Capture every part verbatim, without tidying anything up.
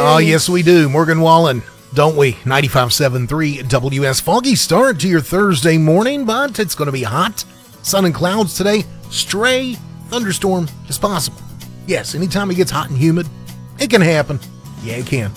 Oh, yes, we do. Morgan Wallen, don't we? ninety-five point seven point three W S. Foggy start to your Thursday morning, but it's going to be hot. Sun and clouds today. Stray thunderstorm is possible. Yes, anytime it gets hot and humid, it can happen. Yeah, it can.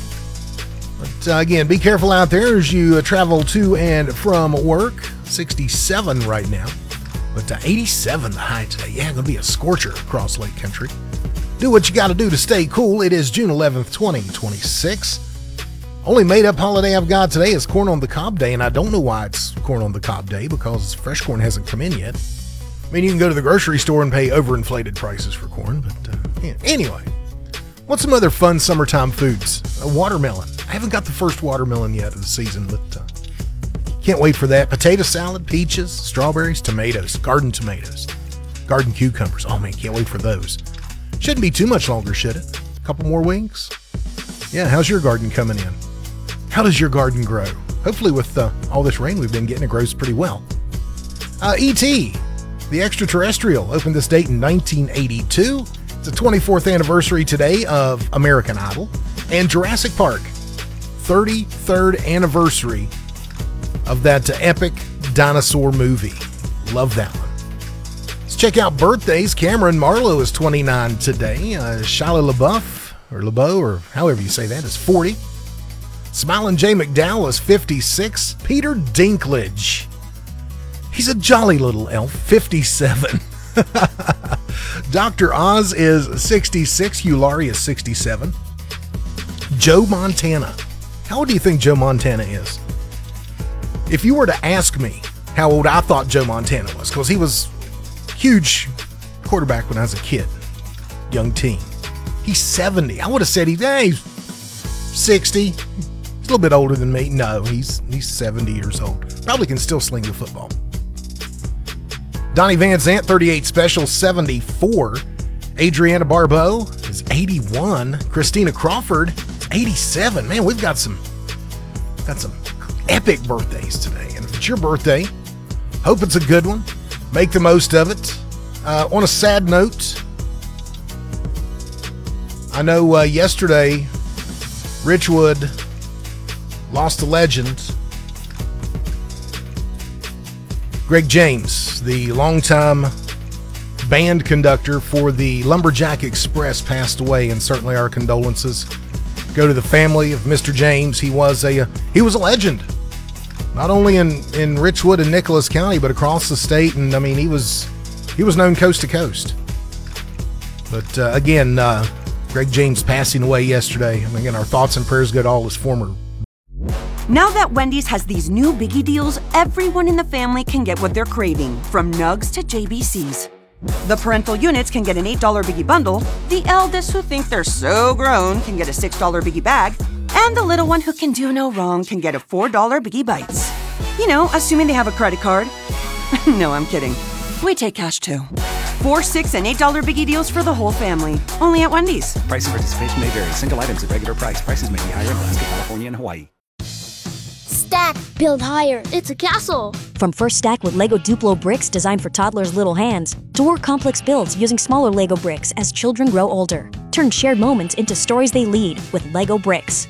But uh, again, be careful out there as you uh, travel to and from work. sixty-seven right now. But uh, eighty-seven the high today. Yeah, going to be a scorcher across Lake Country. Do what you got to do to stay cool. It is June eleventh, twenty twenty-six. Only made-up holiday I've got today is Corn on the Cob Day, and I don't know why it's Corn on the Cob Day because fresh corn hasn't come in yet. I mean, you can go to the grocery store and pay overinflated prices for corn, but uh, yeah. Anyway, what's some other fun summertime foods? A watermelon. I haven't got the first watermelon yet of the season, but uh, can't wait for that. Potato salad, peaches, strawberries, tomatoes, garden tomatoes, garden cucumbers. Oh man, can't wait for those. Shouldn't be too much longer, should it? A couple more weeks? Yeah, how's your garden coming in? How does your garden grow? Hopefully with uh, all this rain we've been getting, it grows pretty well. Uh, E T, the extraterrestrial, opened this date in nineteen eighty-two. It's the twenty-fourth anniversary today of American Idol. And Jurassic Park, thirty-third anniversary of that uh, epic dinosaur movie. Love that one. Let's check out birthdays. Cameron Marlowe is twenty-nine today. Uh, Shia LaBeouf, or LeBeau, or however you say that, is forty. Smiling Jay McDowell is fifty-six. Peter Dinklage, he's a jolly little elf, fifty-seven. Doctor Oz is sixty-six. Hugh Laurie is sixty-seven. Joe Montana. How old do you think Joe Montana is? If you were to ask me how old I thought Joe Montana was, because he was huge quarterback when I was a kid, young teen. He's seventy. I would have said he's, hey, he's sixty. He's a little bit older than me. No, he's he's seventy years old. Probably can still sling the football. Donnie Van Zant, thirty-eight special, seventy-four. Adriana Barbeau is eighty-one. Christina Crawford is eighty-seven. Man, we've got some got some epic birthdays today. And if it's your birthday, hope it's a good one. Make the most of it. Uh, on a sad note, I know uh, yesterday Richwood lost a legend. Greg James, the longtime band conductor for the Lumberjack Express, passed away, and certainly our condolences go to the family of Mister James. He was a he was a legend, not only in, in Richwood and Nicholas County, but across the state. And I mean, he was he was known coast to coast. But uh, again, uh, Greg James passing away yesterday. And again, our thoughts and prayers go to all his former. Now that Wendy's has these new biggie deals, everyone in the family can get what they're craving, from nugs to J B Cs. The parental units can get an eight dollar biggie bundle, the eldest who think they're so grown can get a six dollar biggie bag, and the little one who can do no wrong can get a four dollar biggie bites. You know, assuming they have a credit card. No, I'm kidding. We take cash too. Four, six, and eight dollar biggie deals for the whole family. Only at Wendy's. Price and participation may vary. Single items at regular price. Prices may be higher in Alaska, California, and Hawaii. Stack, build higher. It's a castle. From First Stack with Lego Duplo bricks designed for toddlers' little hands, to more complex builds using smaller Lego bricks as children grow older. Turn shared moments into stories they lead with Lego bricks.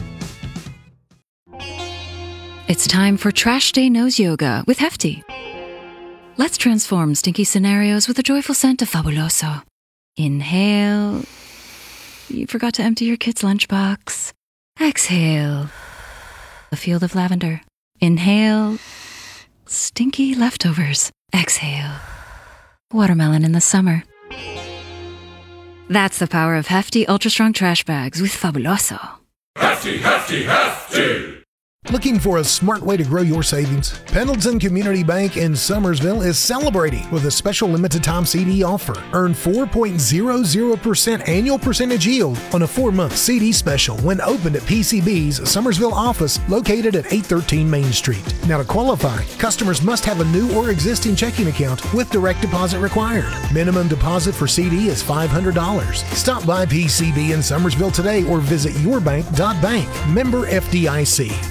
It's time for Trash Day Nose Yoga with Hefty. Let's transform stinky scenarios with a joyful scent of Fabuloso. Inhale. You forgot to empty your kid's lunchbox. Exhale. A field of lavender. Inhale. Stinky leftovers. Exhale. Watermelon in the summer. That's the power of Hefty Ultra Strong Trash Bags with Fabuloso. Hefty, Hefty, Hefty! Looking for a smart way to grow your savings? Pendleton Community Bank in Summersville is celebrating with a special limited-time C D offer. Earn four point zero zero percent annual percentage yield on a four-month C D special when opened at P C B's Summersville office located at eight thirteen Main Street. Now, to qualify, customers must have a new or existing checking account with direct deposit required. Minimum deposit for C D is five hundred dollars. Stop by P C B in Summersville today or visit your bank dot bank. Member F D I C.